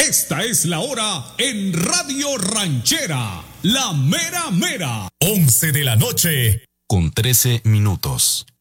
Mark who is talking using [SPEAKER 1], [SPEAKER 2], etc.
[SPEAKER 1] Esta es la hora en Radio Ranchera, la mera mera.
[SPEAKER 2] 11 de la noche, con 13 minutos.